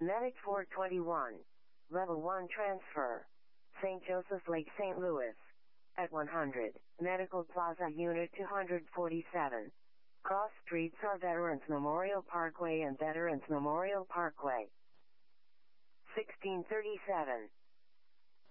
Medic 421. Level 1 transfer. St. Joseph's Lake, St. Louis. At 100, Medical Plaza Unit 247. Cross streets are Veterans Memorial Parkway and Veterans Memorial Parkway. 1637.